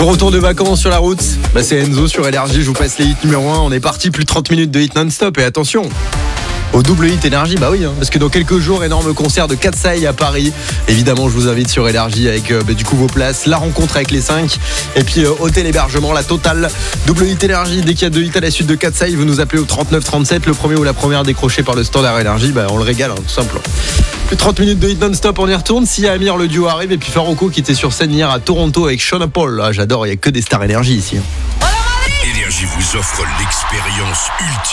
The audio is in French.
Retour de vacances sur la route, c'est Enzo sur Énergie, je vous passe les hits numéro 1. On est parti, plus de 30 minutes de hits non-stop et attention au double hit Énergie, parce que dans quelques jours, énorme concert de Katsai à Paris. Évidemment, je vous invite sur Énergie avec du coup vos places, la rencontre avec les 5 et puis hôtel hébergement, la totale. Double hit Énergie, dès qu'il y a 2 hits à la suite de Katsai, vous nous appelez au 3937, le premier ou la première décrochée par le standard Énergie, on le régale, tout simple. Plus de 30 minutes de hit non-stop, on y retourne. Si Amir, le duo arrive, et puis Faroko qui était sur scène hier à Toronto avec Sean Paul. J'adore, il n'y a que des stars Énergie ici. Énergie vous offre l'expérience ultime.